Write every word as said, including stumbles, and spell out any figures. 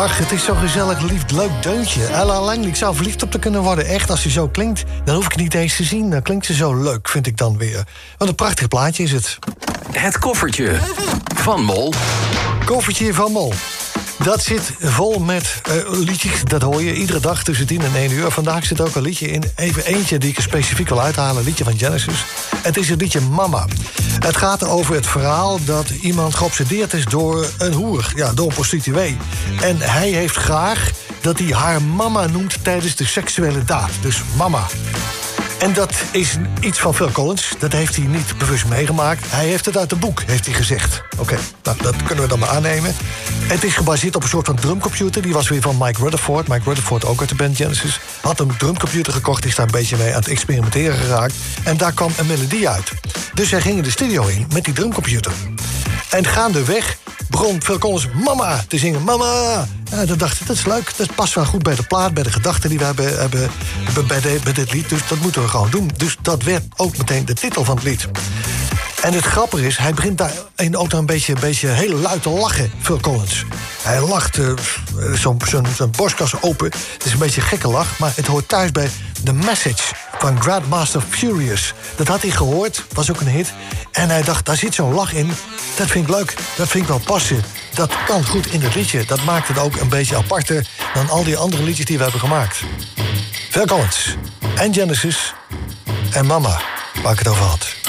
Ach, het is zo'n gezellig, lief, leuk deuntje. Ella Langley, ik zou verliefd op te kunnen worden. Echt, als ze zo klinkt, dan hoef ik het niet eens te zien. Dan klinkt ze zo leuk, vind ik dan weer. Wat een prachtig plaatje is het. Het koffertje van Mol. Koffertje van Mol. Dat zit vol met uh, liedjes, dat hoor je iedere dag tussen tien en één uur. Vandaag zit ook een liedje in, even eentje die ik er specifiek wil uithalen. Een liedje van Genesis. Het is het liedje Mama. Het gaat over het verhaal dat iemand geobsedeerd is door een hoer. Ja, door een prostituee. En hij heeft graag dat hij haar mama noemt tijdens de seksuele daad. Dus mama. En dat is iets van Phil Collins. Dat heeft hij niet bewust meegemaakt. Hij heeft het uit een boek, heeft hij gezegd. Oké, okay, nou, dat kunnen we dan maar aannemen. Het is gebaseerd op een soort van drumcomputer. Die was weer van Mike Rutherford. Mike Rutherford, ook uit de band Genesis. Had een drumcomputer gekocht. Is daar een beetje mee aan het experimenteren geraakt. En daar kwam een melodie uit. Dus hij ging in de studio in met die drumcomputer. En gaandeweg begon Phil Collins mama te zingen. Mama! En dan dacht ik, dat is leuk. Dat past wel goed bij de plaat, bij de gedachten die we hebben, hebben bij, de, bij dit lied. Dus dat moeten we gewoon doen. Dus dat werd ook meteen de titel van het lied. En het grappige is, hij begint daar in de auto een beetje, een beetje heel luid te lachen, Phil Collins. Hij lacht, uh, zo'n zo zo borstkas open. Het is een beetje een gekke lach, maar het hoort thuis bij The Message van Grandmaster Furious. Dat had hij gehoord, was ook een hit. En hij dacht, daar zit zo'n lach in. Dat vind ik leuk, dat vind ik wel passen. Dat kan goed in het liedje. Dat maakt het ook een beetje aparter dan al die andere liedjes die we hebben gemaakt. Phil Collins en Genesis en Mama, waar ik het over had.